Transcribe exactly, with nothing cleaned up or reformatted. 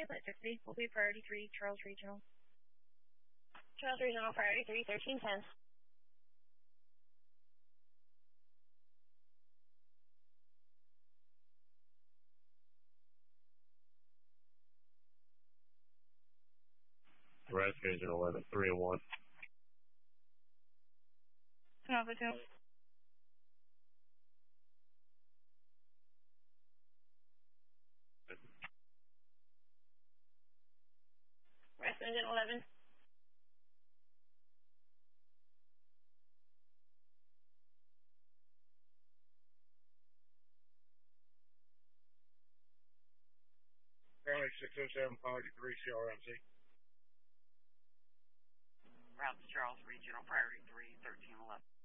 Ambulance sixty will be priority three, Charles Regional. Charles Regional, priority three, thirteen ten. Rescue Agent eleven, three and one. Sonoma two. Rescue Agent eleven. Charlie six oh seven, priority three, C R M C. Route to Charles Regional, priority three, thirteen eleven.